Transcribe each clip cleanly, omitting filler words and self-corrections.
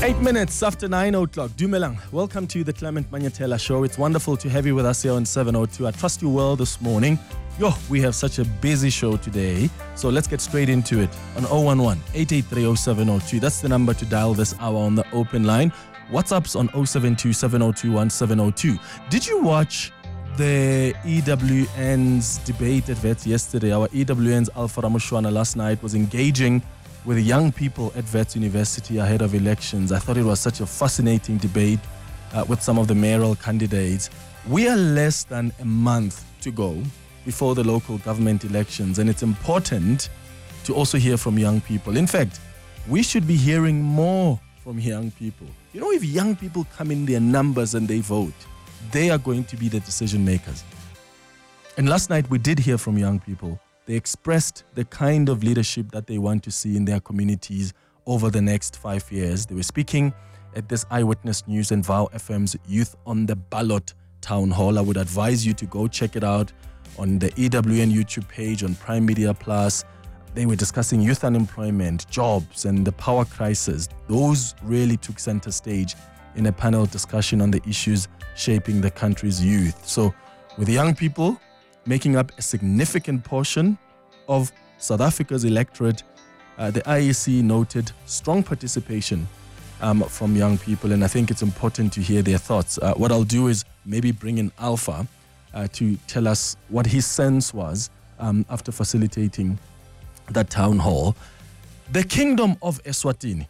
8 minutes after 9 o'clock. Dumelang. Welcome to the Clement Manyatela Show. It's wonderful to have you with us here on 702. I trust you well this morning. We have such a busy show today. So let's get straight into it. On 011-883-0702. That's the number to dial this hour on the open line. WhatsApp's on 072-702-1702. Did you watch the EWN's debate at Wits yesterday? Our EWN's Alpha Ramushwana last night was engaging with young people at Wits University ahead of elections. I thought it was such a fascinating debate with some of the mayoral candidates. We are less than a month to go before the local government elections, and it's important to also hear from young people. In fact, we should be hearing more from young people. You know, if young people come in their numbers and they vote, they are going to be the decision makers. And last night we did hear from young people. They expressed the kind of leadership that they want to see in their communities over the next 5 years. They were speaking at this Eyewitness News and VOW FM's Youth on the Ballot Town Hall. I would advise you to go check it out on the EWN YouTube page, on Prime Media Plus. They were discussing youth unemployment, jobs, and the power crisis. Those really took center stage in a panel discussion on the issues shaping the country's youth. So with young people making up a significant portion of South Africa's electorate, the IEC noted strong participation from young people, and I think it's important to hear their thoughts. What I'll do is maybe bring in Alpha to tell us what his sense was after facilitating that town hall. The Kingdom of Eswatini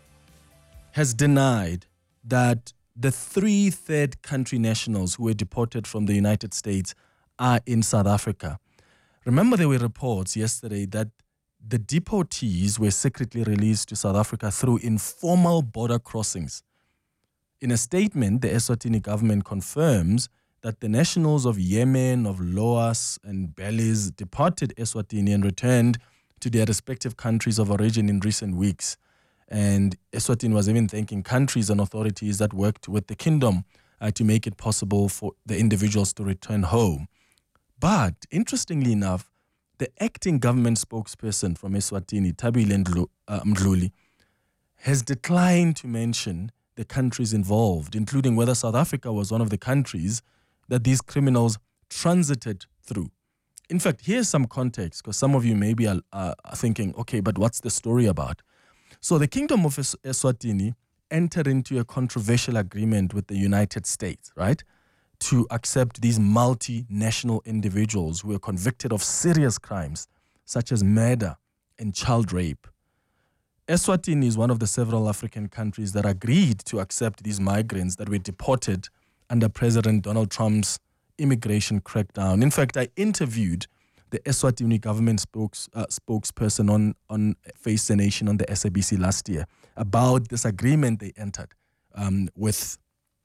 has denied that the 3 third country nationals who were deported from the United States are in South Africa. Remember, there were reports yesterday that the deportees were secretly released to South Africa through informal border crossings. In a statement, the Eswatini government confirms that the nationals of Yemen, of Laos, and Belize departed Eswatini and returned to their respective countries of origin in recent weeks. And Eswatini was even thanking countries and authorities that worked with the kingdom to make it possible for the individuals to return home. But interestingly enough, the acting government spokesperson from Eswatini, Thabile Mdluli, has declined to mention the countries involved, including whether South Africa was one of the countries that these criminals transited through. In fact, here's some context, because some of you maybe are thinking, okay, but what's the story about? So the Kingdom of Eswatini entered into a controversial agreement with the United States, right, to accept these multinational individuals who were convicted of serious crimes such as murder and child rape. Eswatini is one of the several African countries that agreed to accept these migrants that were deported under President Donald Trump's immigration crackdown. In fact, I interviewed the Eswatini government spokesperson on Face the Nation on the SABC last year about this agreement they entered with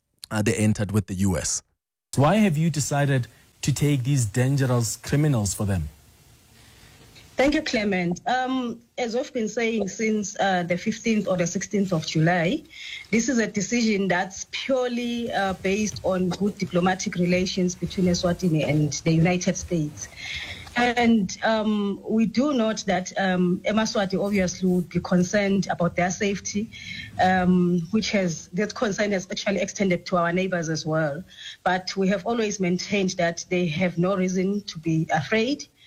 the US. Why have you decided to take these dangerous criminals for them? Thank you, Clement. As I've been saying since the 15th or the 16th of July, this is a decision that's purely based on good diplomatic relations between Eswatini and the United States. And we do note that Eswatini obviously would be concerned about their safety, that concern has actually extended to our neighbors as well. But we have always maintained that they have no reason to be afraid.